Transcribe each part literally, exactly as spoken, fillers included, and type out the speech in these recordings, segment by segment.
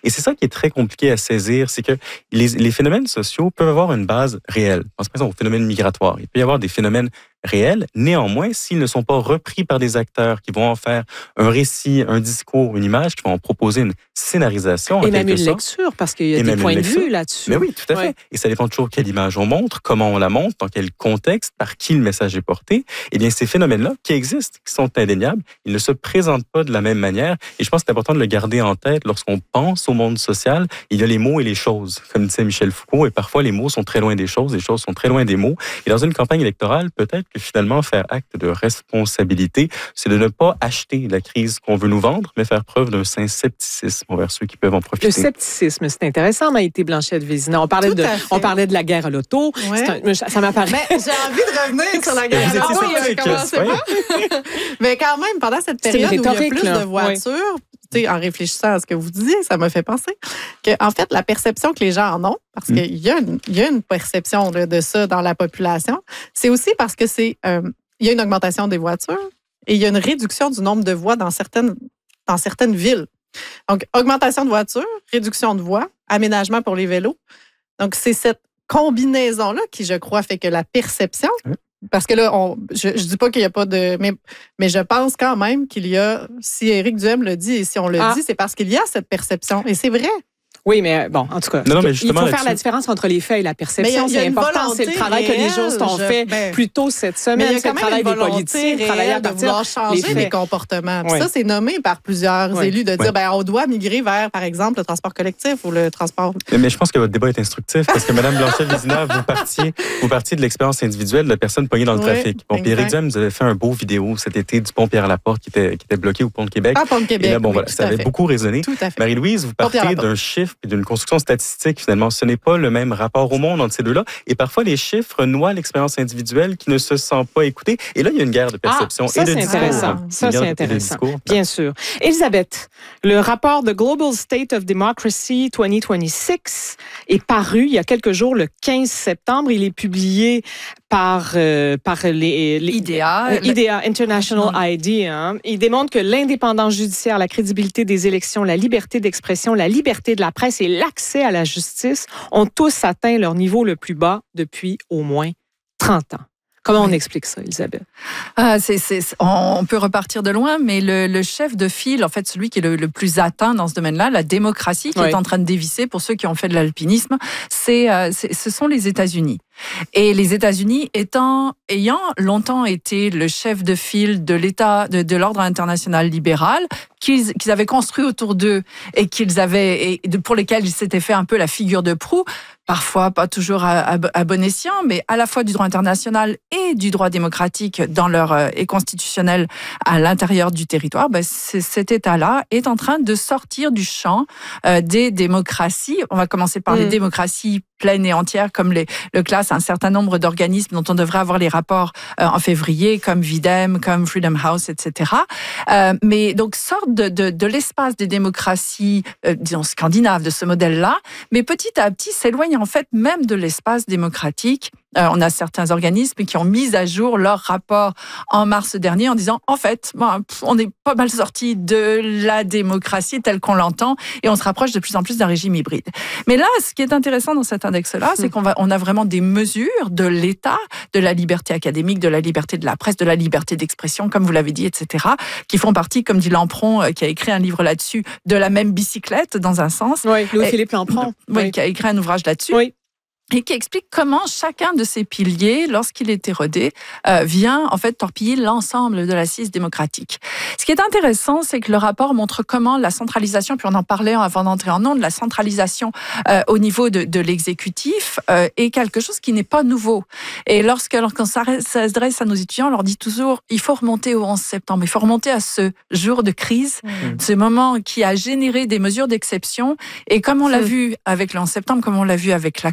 Et c'est ça qui est très compliqué à saisir, c'est que les, les phénomènes sociaux peuvent avoir une base réelle. Pense par exemple aux phénomènes migratoires. Il peut y avoir des phénomènes réels. Néanmoins, s'ils ne sont pas repris par des acteurs qui vont en faire un récit, un discours, une image, qui vont en proposer une scénarisation. Et même une lecture, parce qu'il y a des points de vue là-dessus. Mais oui, tout à fait. Ouais. Et ça dépend toujours quelle image on montre, comment on la montre, dans quel contexte, par qui le message est porté. Eh bien, ces phénomènes-là, qui existent, qui sont indéniables, ils ne se présentent pas de la même manière. Et je pense que c'est important de le garder en tête lorsqu'on pense au monde social. Il y a les mots et les choses, comme disait Michel Foucault. Et parfois, les mots sont très loin des choses, les choses sont très loin des mots. Et dans une campagne électorale, peut-être que finalement, faire acte de responsabilité, c'est de ne pas acheter la crise qu'on veut nous vendre, mais faire preuve d'un sain scepticisme envers ceux qui peuvent en profiter. Le scepticisme, c'est intéressant, Maïté Blanchette-Vézina. On parlait, de, on parlait de la guerre à l'auto. Ouais. Un, ça m'apparaît. Mais j'ai envie de revenir sur la guerre à l'auto. Oui, j'ai commencé pas. Mais quand même, pendant cette période où il y a plus là. de voitures, ouais. en réfléchissant à ce que vous disiez, ça m'a fait penser que, en fait, la perception que les gens en ont, parce mmh. qu'il y a, une, il y a une perception là, de ça dans la population, c'est aussi parce que c'est, euh, il y a une augmentation des voitures et il y a une réduction du nombre de voies dans certaines, dans certaines villes. Donc, augmentation de voitures, réduction de voies, aménagement pour les vélos. Donc, c'est cette combinaison-là qui, je crois, fait que la perception... Mmh. Parce que là, on, je ne dis pas qu'il n'y a pas de... Mais, mais je pense quand même qu'il y a... Si Éric Duhem le dit et si on le ah. dit, c'est parce qu'il y a cette perception. Et c'est vrai. Oui, mais bon, en tout cas, non, non, mais il faut faire la différence entre les faits et la perception. C'est important, c'est le travail réelle, que les juristes ont je, fait ben, plus tôt cette semaine. Mais il y a quand même le travail des politiciens, travailler à de vouloir changer les, les comportements. Oui. Ça, c'est nommé par plusieurs oui. élus de dire, oui. ben, on doit migrer vers, par exemple, le transport collectif ou le transport... Mais, mais je pense que votre débat est instructif parce que Mme Blanchette-Vézina, vous partiez, vous partiez de l'expérience individuelle de la personne pognée dans le oui, trafic. Bon, puis Éric Duhem nous avait fait un beau vidéo cet été du pont Pierre-Laporte qui était, qui était bloqué au pont de Québec. Ah, pont de Québec, et là, bon, oui, voilà, ça avait beaucoup résonné. Marie-Louise, vous partez d'un chiffre et d'une construction statistique, finalement. Ce n'est pas le même rapport au monde entre ces deux-là. Et parfois, les chiffres noient l'expérience individuelle qui ne se sent pas écoutée. Et là, il y a une guerre de perception ah, ça, et de c'est discours. Intéressant. Ça, c'est intéressant. Bien sûr. Elisabeth, le rapport de Global State of Democracy deux mille vingt-six est paru il y a quelques jours, le quinze septembre. Il est publié par, euh, par les, les I D A, euh, I D A, International I D A. Hein. Il démontre que l'indépendance judiciaire, la crédibilité des élections, la liberté d'expression, la liberté de la presse et l'accès à la justice ont tous atteint leur niveau le plus bas depuis au moins trente ans. Comment on explique ça, Elisabeth? Ah, c'est, c'est, on peut repartir de loin, mais le, le chef de file, en fait, celui qui est le, le plus atteint dans ce domaine-là, la démocratie qui oui. est en train de dévisser, pour ceux qui ont fait de l'alpinisme, c'est, c'est, ce sont les États-Unis. Et les États-Unis étant, ayant longtemps été le chef de file de l'État, de, de l'ordre international libéral, qu'ils, qu'ils avaient construit autour d'eux et qu'ils avaient, et pour lesquels ils s'étaient fait un peu la figure de proue, parfois pas toujours à, à, à bon escient, mais à la fois du droit international et du droit démocratique dans leur euh, et constitutionnel à l'intérieur du territoire, ben cet État-là est en train de sortir du champ euh, des démocraties. On va commencer par mmh. les démocraties pleines et entières, comme les, le classe un certain nombre d'organismes dont on devrait avoir les rapports euh, en février, comme Videm, comme Freedom House, et cetera. Euh, mais donc sortent de, de, de l'espace des démocraties, euh, disons scandinaves, de ce modèle-là, mais petit à petit s'éloignent en fait même de l'espace démocratique. Euh, on a certains organismes qui ont mis à jour leur rapport en mars dernier en disant en fait, bon, on est pas mal sorti de la démocratie telle qu'on l'entend et on se rapproche de plus en plus d'un régime hybride. Mais là, ce qui est intéressant dans cet index-là, c'est qu'on va, on a vraiment des mesures de l'État, de la liberté académique, de la liberté de la presse, de la liberté d'expression, comme vous l'avez dit, et cetera, qui font partie, comme dit Lampron, qui a écrit un livre là-dessus, de la même bicyclette dans un sens. Oui, Louis-Philippe Lampron. Oui, oui, qui a écrit un ouvrage là-dessus. Oui. Et qui explique comment chacun de ces piliers, lorsqu'il est érodé, euh, vient en fait torpiller l'ensemble de l'assise démocratique. Ce qui est intéressant, c'est que le rapport montre comment la centralisation, puis on en parlait avant d'entrer en ondes, la centralisation euh, au niveau de, de l'exécutif euh, est quelque chose qui n'est pas nouveau. Et lorsque lorsqu'on s'adresse à nos étudiants, on leur dit toujours, il faut remonter au onze septembre, il faut remonter à ce jour de crise, mmh. ce moment qui a généré des mesures d'exception. Et comme on l'a mmh. vu avec le onze septembre, comme on l'a vu avec la Covid,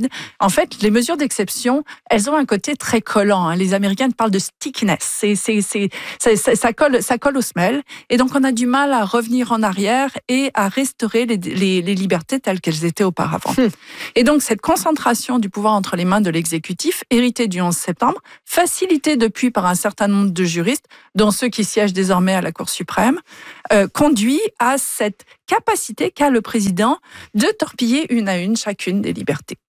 rapide. En fait, les mesures d'exception, elles ont un côté très collant. Hein. Les Américains parlent de stickiness. C'est, c'est, c'est, ça, ça, ça, colle, ça colle aux semelles. Et donc, on a du mal à revenir en arrière et à restaurer les, les, les libertés telles qu'elles étaient auparavant. Hum. Et donc, cette concentration du pouvoir entre les mains de l'exécutif, héritée du onze septembre, facilitée depuis par un certain nombre de juristes, dont ceux qui siègent désormais à la Cour suprême, euh, conduit à cette capacité qu'a le président de torpiller une à une chacune des libertés.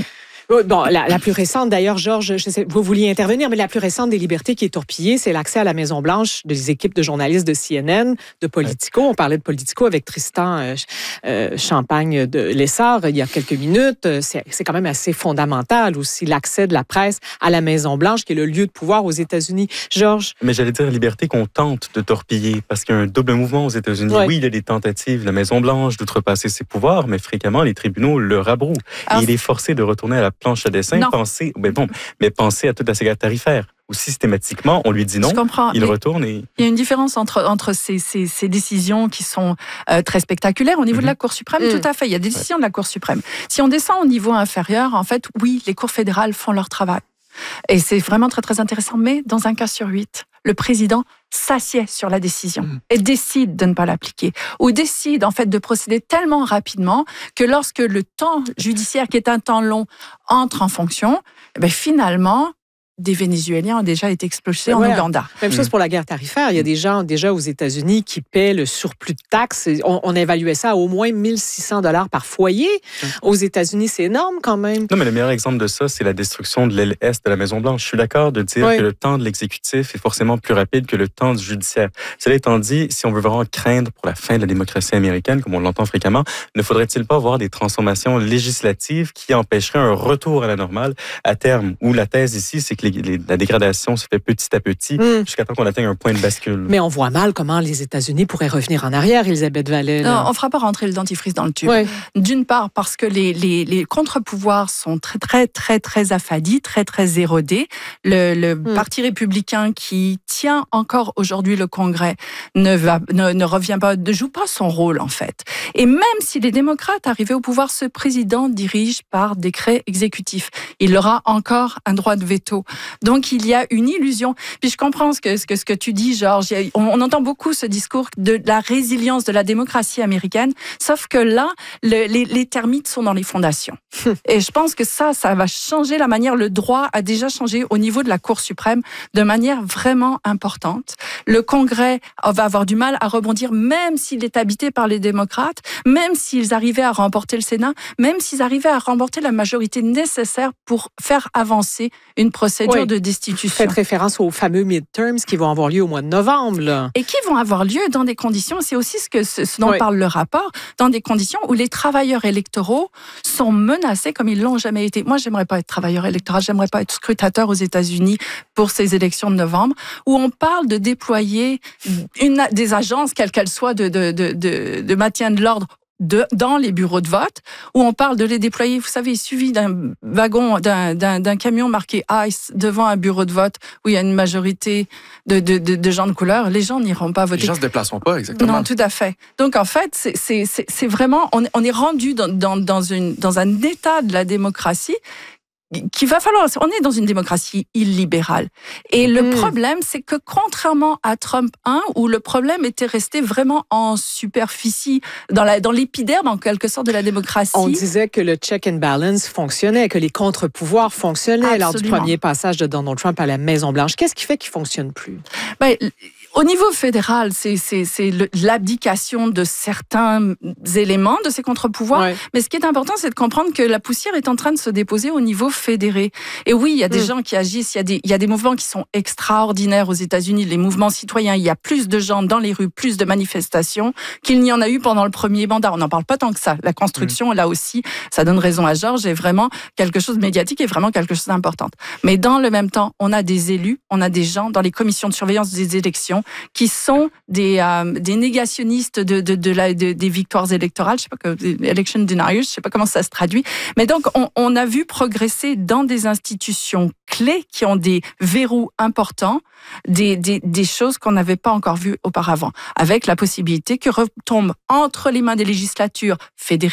Bon, la, la plus récente, d'ailleurs, Georges, je sais, vous vouliez intervenir, mais la plus récente des libertés qui est torpillée, c'est l'accès à la Maison-Blanche des équipes de journalistes de C N N, de Politico. On parlait de Politico avec Tristan euh, euh, Champagne de Lessard il y a quelques minutes. C'est, c'est quand même assez fondamental aussi, l'accès de la presse à la Maison-Blanche, qui est le lieu de pouvoir aux États-Unis. Georges? Mais j'allais dire liberté qu'on tente de torpiller, parce qu'il y a un double mouvement aux États-Unis. Ouais. Oui, il y a des tentatives de la Maison-Blanche d'outrepasser ses pouvoirs, mais fréquemment, les tribunaux le rabrouent. Alors, et il est forcé de retourner à la planche à dessin, penser, mais bon, mais penser à toute la sécurité tarifaire. Ou systématiquement, on lui dit non, il retourne et... Il y a une différence entre, entre ces, ces, ces décisions qui sont euh, très spectaculaires. Au niveau mm-hmm. de la Cour suprême, mm. tout à fait, il y a des décisions ouais. de la Cour suprême. Si on descend au niveau inférieur, en fait, oui, les cours fédérales font leur travail. Et c'est vraiment très, très intéressant. Mais dans un cas sur huit, le président s'assied sur la décision mmh. et décide de ne pas l'appliquer ou décide en fait de procéder tellement rapidement que lorsque le temps judiciaire, qui est un temps long, entre en fonction, eh bien, finalement, des Vénézuéliens ont déjà été expulsés en voilà. Ouganda. Même chose pour la guerre tarifaire. Il y a des gens déjà aux États-Unis qui paient le surplus de taxes. On, on évaluait ça à au moins mille six cents dollars par foyer. Aux États-Unis, c'est énorme quand même. Non, mais le meilleur exemple de ça, c'est la destruction de l'aile est de la Maison-Blanche. Je suis d'accord de dire oui. que le temps de l'exécutif est forcément plus rapide que le temps du judiciaire. Cela étant dit, si on veut vraiment craindre pour la fin de la démocratie américaine, comme on l'entend fréquemment, ne faudrait-il pas avoir des transformations législatives qui empêcheraient un retour à la normale à terme? Où la thèse ici, c'est que Les, les, la dégradation se fait petit à petit mm. jusqu'à temps qu'on atteigne un point de bascule. Mais on voit mal comment les États-Unis pourraient revenir en arrière, Elisabeth Vallée. Non, on ne fera pas rentrer le dentifrice dans le tube. Oui. D'une part, parce que les, les, les contre-pouvoirs sont très, très, très, très affadis, très, très érodés. Le, le mm. Parti républicain qui tient encore aujourd'hui le Congrès ne, va, ne, ne revient pas, ne joue pas son rôle, en fait. Et même si les démocrates arrivaient au pouvoir, ce président dirige par décret exécutif. Il aura encore un droit de veto. Donc, il y a une illusion. Puis, je comprends ce que, ce que, ce que tu dis, Georges. On, on entend beaucoup ce discours de la résilience de la démocratie américaine, sauf que là, le, les, les termites sont dans les fondations. Et je pense que ça, ça va changer la manière, le droit a déjà changé au niveau de la Cour suprême de manière vraiment importante. Le Congrès va avoir du mal à rebondir, même s'il est habité par les démocrates, même s'ils arrivaient à remporter le Sénat, même s'ils arrivaient à remporter la majorité nécessaire pour faire avancer une procédure oui. de destitution. Faites référence aux fameux midterms qui vont avoir lieu au mois de novembre. Là. Et qui vont avoir lieu dans des conditions, c'est aussi ce, que, ce, ce dont oui. parle le rapport, dans des conditions où les travailleurs électoraux sont menacés comme ils l'ont jamais été. Moi, j'aimerais pas être travailleur électoral, j'aimerais pas être scrutateur aux États-Unis pour ces élections de novembre, où on parle de déployer une, des agences, quelles qu'elles soient, de, de, de, de, de maintien de l'ordre De, dans les bureaux de vote, où on parle de les déployer, vous savez, il suffit d'un wagon, d'un, d'un, d'un camion marqué ICE devant un bureau de vote où il y a une majorité de, de, de, de gens de couleur, les gens n'iront pas voter. Les gens ne se déplaceront pas, exactement. Non, tout à fait. Donc, en fait, c'est, c'est, c'est, c'est vraiment, on, on est rendu dans, dans, dans, une, dans un état de la démocratie qu'il va falloir, on est dans une démocratie illibérale. Et le mmh. problème, c'est que contrairement à Trump un, où le problème était resté vraiment en superficie, dans, la, dans l'épiderme, en quelque sorte, de la démocratie. On disait que le check and balance fonctionnait, que les contre-pouvoirs fonctionnaient Absolument. Lors du premier passage de Donald Trump à la Maison-Blanche. Qu'est-ce qui fait qu'ils ne fonctionnent plus? Ben, au niveau fédéral, c'est, c'est, c'est l'abdication de certains éléments de ces contre-pouvoirs. Ouais. Mais ce qui est important, c'est de comprendre que la poussière est en train de se déposer au niveau fédéré. Et oui, il y a des mmh. gens qui agissent, il y a des, il y a des mouvements qui sont extraordinaires aux États-Unis, les mouvements citoyens. Il y a plus de gens dans les rues, plus de manifestations qu'il n'y en a eu pendant le premier mandat. On n'en parle pas tant que ça. La construction, mmh. là aussi, ça donne raison à Georges, est vraiment quelque chose de médiatique et vraiment quelque chose d'important. Mais dans le même temps, on a des élus, on a des gens dans les commissions de surveillance des élections qui sont des, euh, des négationnistes de, de, de la, de, des victoires électorales, je sais pas, election deniers, je sais pas comment ça se traduit. Mais donc, on, on a vu progresser dans des institutions clés qui ont des verrous importants, des, des, des choses qu'on n'avait pas encore vues auparavant, avec la possibilité que retombe entre les mains des législatures fédérées,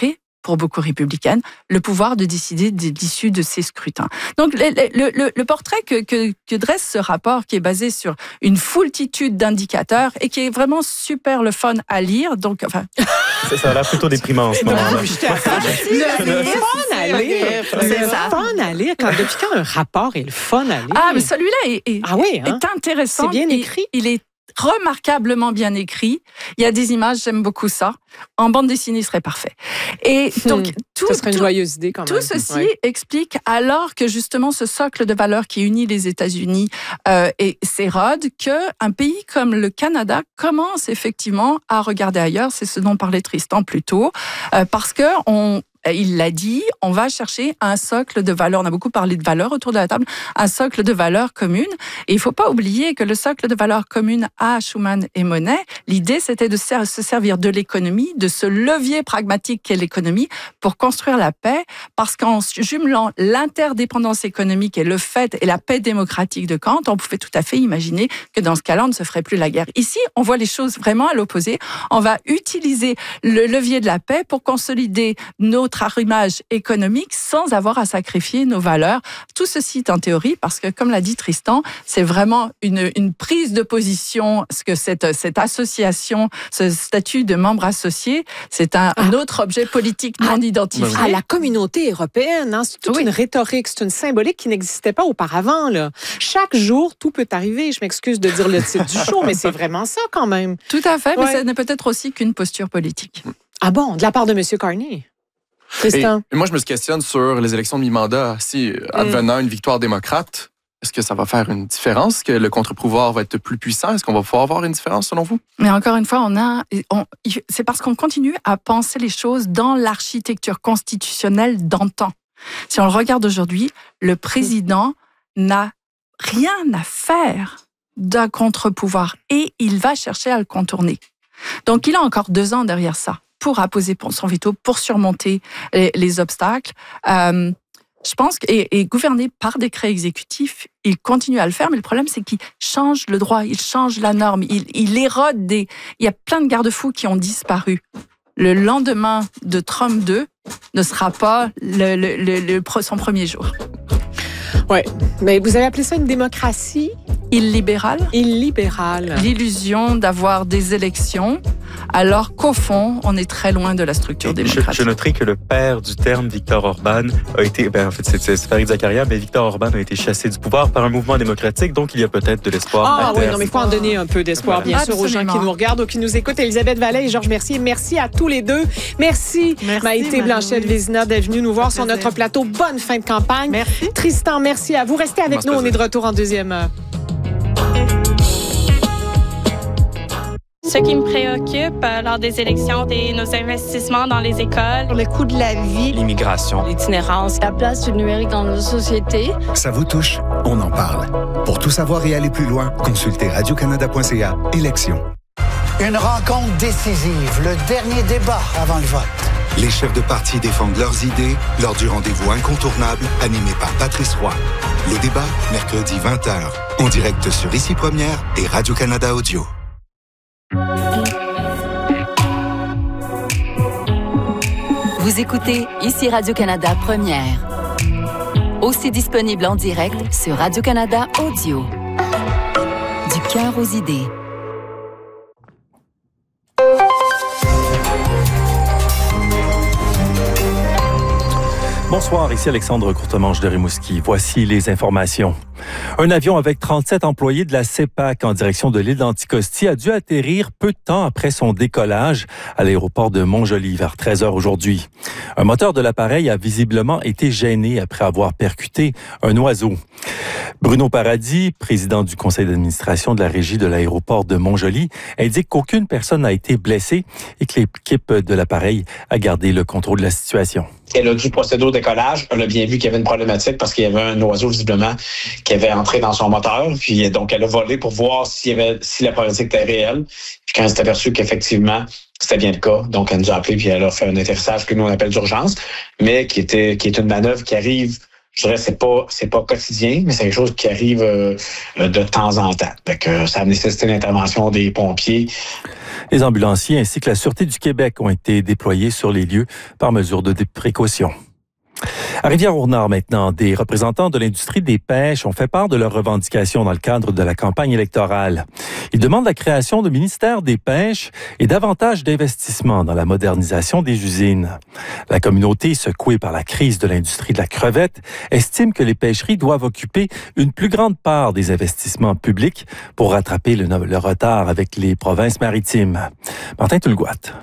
pour beaucoup républicaines, le pouvoir de décider de l'issue de ces scrutins. Donc, le, le, le, le portrait que, que, que dresse ce rapport, qui est basé sur une foultitude d'indicateurs et qui est vraiment super le fun à lire, donc, enfin... Ça, ça a l'air plutôt déprimant en ce moment. C'est fun à lire. C'est fun à lire. Quand, depuis quand un rapport est le fun à lire? Ah, mais celui-là est, est, ah oui, hein? est intéressant. C'est bien écrit. Il, il est remarquablement bien écrit. Il y a des images, j'aime beaucoup ça. En bande dessinée, il serait parfait. Et donc, hmm, tout, ça serait une tout, joyeuse idée quand même. Tout ceci ouais. explique, alors que justement ce socle de valeurs qui unit les États-Unis euh, et s'érode, qu'un pays comme le Canada commence effectivement à regarder ailleurs. C'est ce dont parlait Tristan plus tôt, euh, parce que on il l'a dit, on va chercher un socle de valeurs. On a beaucoup parlé de valeurs autour de la table, un socle de valeurs communes. Et il ne faut pas oublier que le socle de valeurs communes à Schuman et Monnet, l'idée, c'était de se servir de l'économie, de ce levier pragmatique qu'est l'économie, pour construire la paix, parce qu'en jumelant l'interdépendance économique et le fait et la paix démocratique de Kant, on pouvait tout à fait imaginer que dans ce cas-là, on ne se ferait plus la guerre. Ici, on voit les choses vraiment à l'opposé. On va utiliser le levier de la paix pour consolider nos arrimage économique sans avoir à sacrifier nos valeurs. Tout ceci est en théorie parce que, comme l'a dit Tristan, c'est vraiment une, une prise de position, parce que cette, cette association, ce statut de membre associé, c'est un, ah. un autre objet politique non ah. identifié. À la communauté européenne, hein, c'est toute oui. une rhétorique, c'est une symbolique qui n'existait pas auparavant. Là. Chaque jour, tout peut arriver. Je m'excuse de dire le titre du show, mais c'est vraiment ça quand même. Tout à fait, ouais. mais ça n'est peut-être aussi qu'une posture politique. Ah bon, de la part de M. Carney? Et, et moi, je me questionne sur les élections de mi-mandat. Si, advenant une victoire démocrate, est-ce que ça va faire une différence? Est-ce que le contre-pouvoir va être plus puissant? Est-ce qu'on va pouvoir avoir une différence, selon vous? Mais encore une fois, on a, on, c'est parce qu'on continue à penser les choses dans l'architecture constitutionnelle d'antan. Si on le regarde aujourd'hui, le président n'a rien à faire d'un contre-pouvoir et il va chercher à le contourner. Donc, il a encore deux ans derrière ça pour apposer son veto, pour surmonter les, les obstacles. Euh, je pense que, et, et gouverner par décret exécutif, il continue à le faire, mais le problème, c'est qu'il change le droit, il change la norme, il, il érode des... Il y a plein de garde-fous qui ont disparu. Le lendemain de Trump deux ne sera pas le, le, le, le, son premier jour. Oui, mais vous avez appelé ça une démocratie illibérale. Illibérale. L'illusion d'avoir des élections, alors qu'au fond, on est très loin de la structure démocratique. Je, je noterai que le père du terme, Viktor Orban, a été, ben en fait c'est, c'est Farid Zakaria, mais Viktor Orban a été chassé du pouvoir par un mouvement démocratique, donc il y a peut-être de l'espoir. Ah oui, non, mais il faut en donner un peu d'espoir, voilà. bien Absolument. sûr, aux gens qui nous regardent ou qui nous écoutent. Elisabeth Vallée et Georges Mercier, merci à tous les deux. Merci, merci Maïté Blanchette-Vézina d'être venue nous voir sur notre plateau. Bonne fin de campagne. Merci. Tristan, merci à vous. Restez avec nous, on est de retour en deuxième heure. Ce qui me préoccupe euh, lors des élections, c'est nos investissements dans les écoles, le coût de la vie, l'immigration, l'itinérance, la place du numérique dans nos sociétés. Ça vous touche? On en parle. Pour tout savoir et aller plus loin, consultez radio canada point c a, élections. Une rencontre décisive, le dernier débat avant le vote. Les chefs de parti défendent leurs idées lors du rendez-vous incontournable animé par Patrice Roy. Le débat, mercredi vingt heures, en direct sur Ici Première et Radio-Canada Audio. Vous écoutez Ici Radio-Canada Première. Aussi disponible en direct sur Radio-Canada Audio. Du cœur aux idées. Bonsoir, ici Alexandre Courtemanche de Rimouski. Voici les informations. Un avion avec trente-sept employés de la CEPAC en direction de l'île d'Anticosti a dû atterrir peu de temps après son décollage à l'aéroport de Montjoly vers treize heures aujourd'hui. Un moteur de l'appareil a visiblement été gêné après avoir percuté un oiseau. Bruno Paradis, président du conseil d'administration de la régie de l'aéroport de Montjoly, indique qu'aucune personne n'a été blessée et que l'équipe de l'appareil a gardé le contrôle de la situation. Elle a dû procéder au décollage. Elle a bien vu qu'il y avait une problématique parce qu'il y avait un oiseau visiblement qui avait entré dans son moteur. Puis donc, elle a volé pour voir s'il y avait, si la problématique était réelle. Puis quand elle s'est aperçue qu'effectivement, c'était bien le cas. Donc, elle nous a appelé puis elle a fait un atterrissage que nous, on appelle d'urgence, mais qui était qui est une manœuvre qui arrive je dirais c'est pas c'est pas quotidien, mais c'est quelque chose qui arrive euh, de temps en temps. Donc, euh, ça a nécessité l'intervention des pompiers. Les ambulanciers ainsi que la Sûreté du Québec ont été déployés sur les lieux par mesure de précaution. À Rivière-au-Nord maintenant, des représentants de l'industrie des pêches ont fait part de leurs revendications dans le cadre de la campagne électorale. Ils demandent la création de ministère des pêches et davantage d'investissements dans la modernisation des usines. La communauté, secouée par la crise de l'industrie de la crevette, estime que les pêcheries doivent occuper une plus grande part des investissements publics pour rattraper le, le retard avec les provinces maritimes. Martin Tulgouat.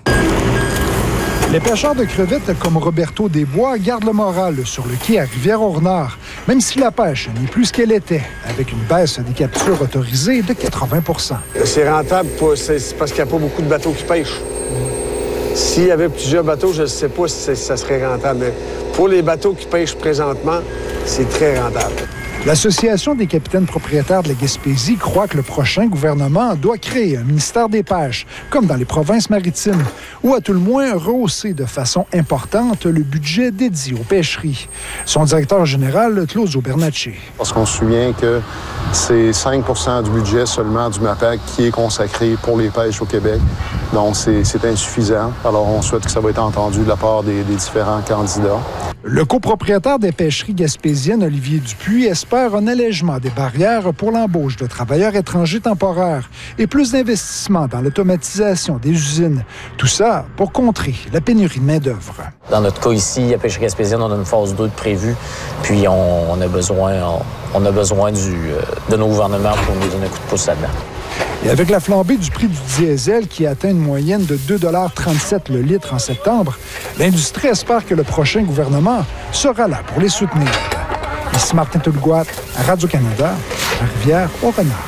Les pêcheurs de crevettes comme Roberto Desbois gardent le moral sur le quai à Rivière-au-Nord, même si la pêche n'est plus ce qu'elle était, avec une baisse des captures autorisées de quatre-vingts pour cent. C'est rentable pour, c'est parce qu'il n'y a pas beaucoup de bateaux qui pêchent. S'il y avait plusieurs bateaux, je ne sais pas si ça serait rentable, mais pour les bateaux qui pêchent présentement, c'est très rentable. L'Association des capitaines propriétaires de la Gaspésie croit que le prochain gouvernement doit créer un ministère des pêches, comme dans les provinces maritimes, ou à tout le moins rehausser de façon importante le budget dédié aux pêcheries. Son directeur général, Claudio Bernacci. Parce qu'on se souvient que c'est cinq pour cent du budget seulement du MAPAC qui est consacré pour les pêches au Québec. Donc, c'est, c'est insuffisant. Alors, on souhaite que ça va être entendu de la part des, des différents candidats. Le copropriétaire des pêcheries gaspésiennes, Olivier Dupuis, espère un allègement des barrières pour l'embauche de travailleurs étrangers temporaires et plus d'investissements dans l'automatisation des usines. Tout ça pour contrer la pénurie de main-d'œuvre. Dans notre cas ici, à Pêcherie gaspésienne, on a une phase deux de prévue, puis on, on a besoin, on, on a besoin du, de nos gouvernements pour nous donner un coup de pouce là-dedans. Et avec la flambée du prix du diesel qui atteint une moyenne de deux dollars trente-sept le litre en septembre, l'industrie espère que le prochain gouvernement sera là pour les soutenir. Ici Martin Tulgouat, à Radio-Canada, à Rivière-au-Renard.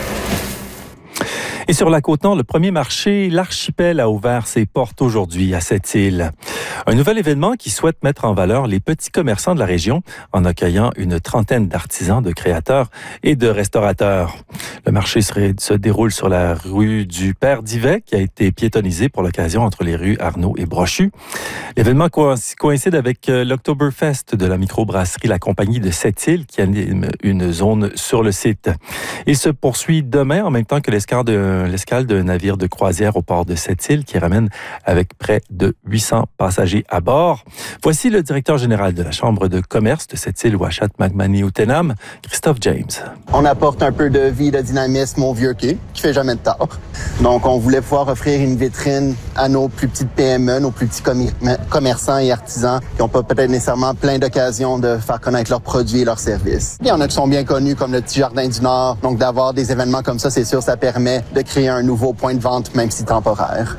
Et sur la Côte-Nord, le premier marché, l'Archipel, a ouvert ses portes aujourd'hui à Sept-Îles. Un nouvel événement qui souhaite mettre en valeur les petits commerçants de la région en accueillant une trentaine d'artisans, de créateurs et de restaurateurs. Le marché serait, se déroule sur la rue du Père Divet, qui a été piétonnisée pour l'occasion entre les rues Arnaud et Brochu. L'événement coïncide avec l'Oktoberfest de la microbrasserie La Compagnie de Sept-Îles, qui anime une zone sur le site. Il se poursuit demain en même temps que l'escale de l'escale d'un navire de croisière au port de Sept-Îles qui ramène avec près de huit cents passagers à bord. Voici le directeur général de la Chambre de commerce de Sept-Îles, Ouachat Magmani-Outenam, Christophe James. On apporte un peu de vie, de dynamisme au vieux quai, qui fait jamais de tort. Donc, on voulait pouvoir offrir une vitrine à nos plus petites P M E, nos plus petits commer- commerçants et artisans qui n'ont pas peut-être nécessairement plein d'occasions de faire connaître leurs produits et leurs services. Il y en a qui sont bien connus, comme le Petit Jardin du Nord. Donc, d'avoir des événements comme ça, c'est sûr, ça permet de créer un nouveau point de vente, même si temporaire.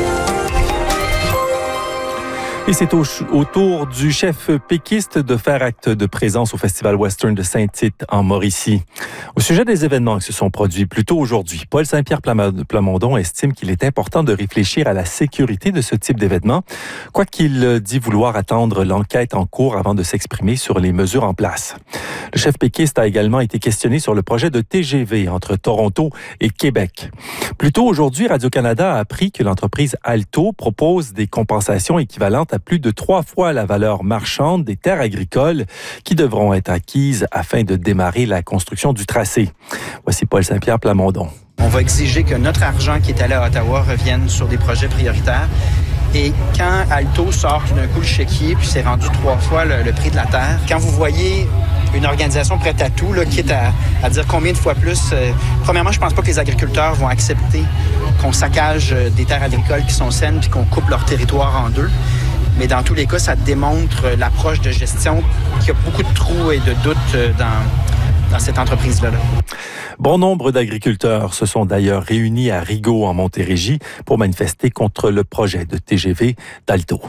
Et c'est au, au tour du chef péquiste de faire acte de présence au Festival Western de Saint-Tite en Mauricie. Au sujet des événements qui se sont produits plus tôt aujourd'hui, Paul Saint-Pierre Plamondon estime qu'il est important de réfléchir à la sécurité de ce type d'événement, quoiqu'il dit vouloir attendre l'enquête en cours avant de s'exprimer sur les mesures en place. Le chef péquiste a également été questionné sur le projet de T G V entre Toronto et Québec. Plus tôt aujourd'hui, Radio-Canada a appris que l'entreprise Alto propose des compensations équivalentes à plus de trois fois la valeur marchande des terres agricoles qui devront être acquises afin de démarrer la construction du tracé. Voici Paul Saint-Pierre Plamondon. On va exiger que notre argent qui est allé à Ottawa revienne sur des projets prioritaires. Et quand Alto sort d'un coup le chéquier, puis c'est rendu trois fois le, le prix de la terre, quand vous voyez une organisation prête à tout, là, quitte à, à dire combien de fois plus, euh, premièrement, je pense pas que les agriculteurs vont accepter qu'on saccage des terres agricoles qui sont saines puis qu'on coupe leur territoire en deux. Mais dans tous les cas, ça démontre l'approche de gestion qui a beaucoup de trous et de doutes dans, dans cette entreprise-là. Là. Bon nombre d'agriculteurs se sont d'ailleurs réunis à Rigaud en Montérégie pour manifester contre le projet de T G V d'Alto.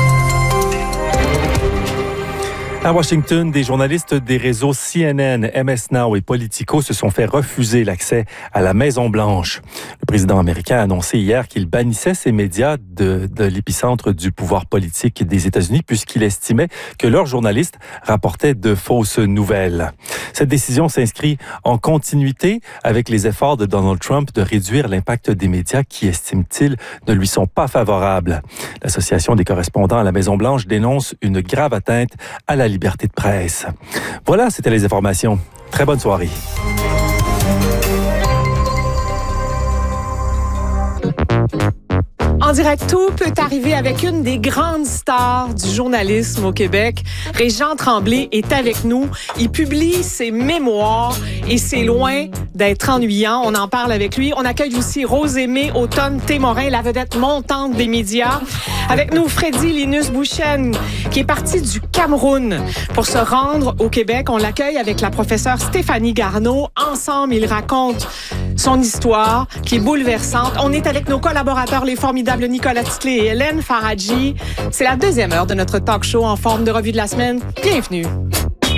À Washington, des journalistes des réseaux C N N, M S Now et Politico se sont fait refuser l'accès à la Maison-Blanche. Le président américain a annoncé hier qu'il bannissait ces médias de, de l'épicentre du pouvoir politique des États-Unis puisqu'il estimait que leurs journalistes rapportaient de fausses nouvelles. Cette décision s'inscrit en continuité avec les efforts de Donald Trump de réduire l'impact des médias qui, estime-t-il, ne lui sont pas favorables. L'Association des correspondants à la Maison-Blanche dénonce une grave atteinte à la liberté de presse. Voilà, c'était les informations. Très bonne soirée. En direct, tout peut arriver avec une des grandes stars du journalisme au Québec. Régent Tremblay est avec nous. Il publie ses mémoires et c'est loin d'être ennuyant. On en parle avec lui. On accueille aussi Rose-Aimée Automne-Témorin, la vedette montante des médias. Avec nous, Freddy Linus-Bouchen, qui est parti du Cameroun pour se rendre au Québec. On l'accueille avec la professeure Stéphanie Garneau. Ensemble, ils racontent son histoire qui est bouleversante. On est avec nos collaborateurs, les formidables Nicolas Titley et Hélène Faradji. C'est la deuxième heure de notre talk show en forme de revue de la semaine. Bienvenue.